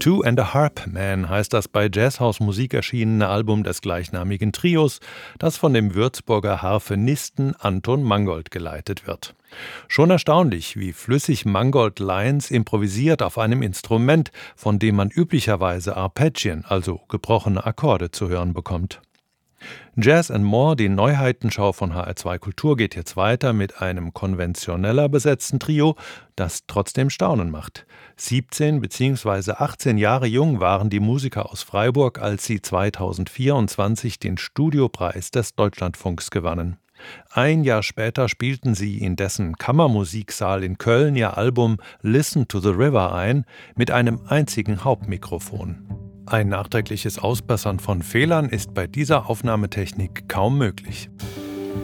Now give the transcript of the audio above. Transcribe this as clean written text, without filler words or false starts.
Two and a Harp Man heißt das bei Jazzhaus Musik erschienene Album des gleichnamigen Trios, das von dem Würzburger Harfenisten Anton Mangold geleitet wird. Schon erstaunlich, wie flüssig Mangold Lines improvisiert auf einem Instrument, von dem man üblicherweise Arpeggien, also gebrochene Akkorde, zu hören bekommt. Jazz and More, die Neuheitenschau von HR2 Kultur, geht jetzt weiter mit einem konventioneller besetzten Trio, das trotzdem Staunen macht. 17 bzw. 18 Jahre jung waren die Musiker aus Freiburg, als sie 2024 den Studiopreis des Deutschlandfunks gewannen. Ein Jahr später spielten sie in dessen Kammermusiksaal in Köln ihr Album Listen to the River ein, mit einem einzigen Hauptmikrofon. Ein nachträgliches Ausbessern von Fehlern ist bei dieser Aufnahmetechnik kaum möglich.